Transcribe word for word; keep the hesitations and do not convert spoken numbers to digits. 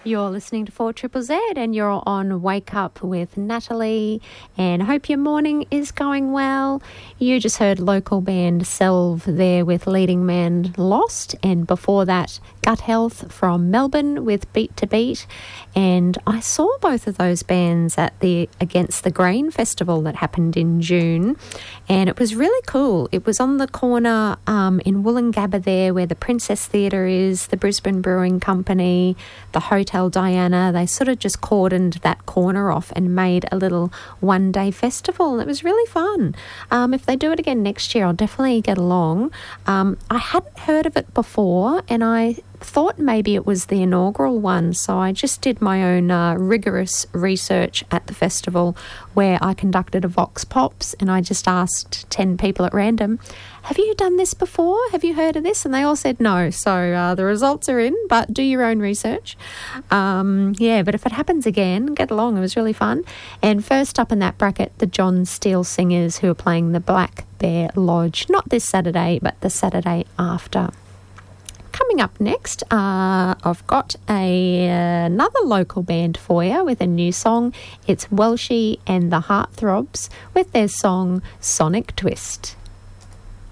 You're listening to four Triple Z and you're on Wake Up with Natalie, and I hope your morning is going well. You just heard local band Selve there with leading man Lost, and before that Gut Health from Melbourne with Beat to Beat. And I saw both of those bands at the Against the Grain festival that happened in June, and it was really cool. It was on the corner um, in Woolloongabba there where the Princess Theatre is, the Brisbane Brewing Company, the Hotel Diana. They sort of just cordoned that corner off and made a little one-day festival. It was really fun. Um, if they do it again next year, I'll definitely get along. Um, I hadn't heard of it before, and I thought maybe it was the inaugural one, so I just did my own uh, rigorous research at the festival where I conducted a Vox Pops, and I just asked ten people at random, have you done this before? Have you heard of this? And they all said no. So uh, the results are in, but do your own research. Um, yeah, but if it happens again, get along. It was really fun. And first up in that bracket, the John Steele Singers, who are playing the Black Bear Lodge, not this Saturday, but the Saturday after. Coming up next, uh, I've got a, uh, another local band for you with a new song. It's Welshie and the Heartthrobs with their song Sonic Twist.